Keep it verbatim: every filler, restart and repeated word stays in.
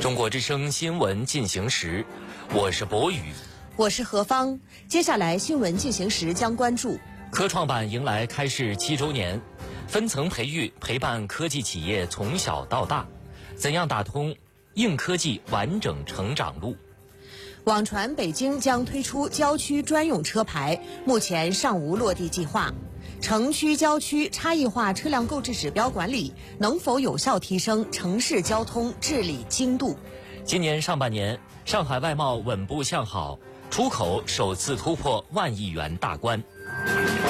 中国之声新闻进行时，我是博宇， 我是何芳。接下来新闻进行时将关注： 科创板迎来开市七周年，分层培育陪伴科技企业从小到大，怎样打通硬科技完整成长路？ 网传北京将推出郊区专用车牌，目前尚无落地计划。城区郊区差异化车辆购置指标管理能否有效提升城市交通治理精度？ 今年上半年，上海外贸稳步向好，出口首次突破万亿元大关。